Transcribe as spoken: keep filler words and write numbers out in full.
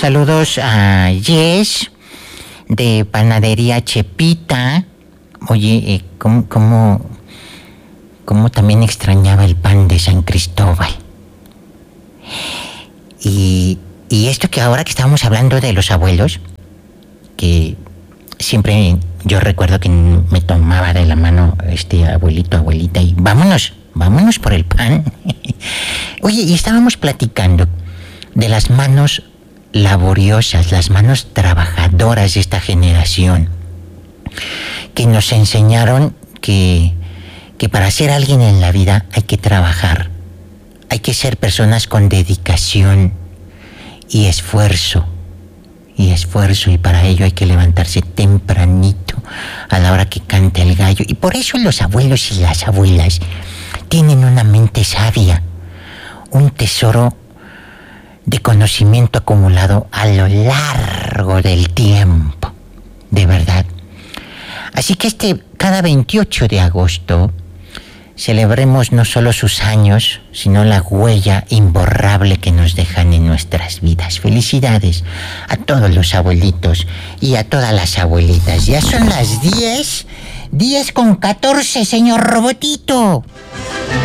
saludos a Yes de Panadería Chepita. Oye, eh, ¿cómo, cómo, cómo también extrañaba el pan de San Cristóbal? Y, y esto que ahora que estábamos hablando de los abuelos, que siempre yo recuerdo que me tomaba de la mano este abuelito, abuelita, y vámonos, vámonos por el pan. Oye, y estábamos platicando de las manos laboriosas, las manos trabajadoras de esta generación, que nos enseñaron que, que para ser alguien en la vida hay que trabajar, hay que ser personas con dedicación y esfuerzo, y esfuerzo, y para ello hay que levantarse tempranito a la hora que canta el gallo. Y por eso los abuelos y las abuelas tienen una mente sabia, un tesoro de conocimiento acumulado a lo largo del tiempo, de verdad. Así que este, cada veintiocho de agosto, celebremos no solo sus años, sino la huella imborrable que nos dejan en nuestras vidas. Felicidades a todos los abuelitos y a todas las abuelitas. Ya son las diez, diez con catorce, señor Robotito.